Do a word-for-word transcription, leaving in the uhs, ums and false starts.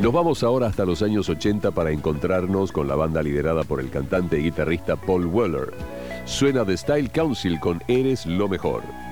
Nos vamos ahora hasta los años ochenta para encontrarnos con la banda liderada por el cantante y guitarrista Paul Weller. Suena The Style Council con Eres lo mejor.